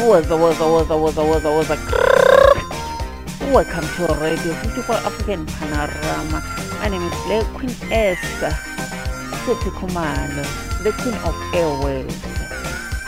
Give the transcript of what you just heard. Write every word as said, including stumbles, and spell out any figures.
Waza, waza, waza, waza, waza, waza. Welcome to Radio fifty-four African Panorama. My name is Black Queen Esther Suti Khumalo, the Queen of Airways.